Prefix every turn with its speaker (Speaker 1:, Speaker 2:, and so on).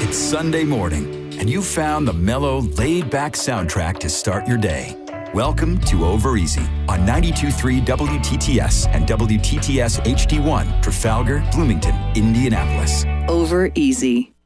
Speaker 1: It's Sunday morning, and you found the mellow, laid-back soundtrack to start your day. Welcome to Over Easy on 92.3 WTTS and WTTS HD1, Trafalgar, Bloomington, Indianapolis.
Speaker 2: Over Easy.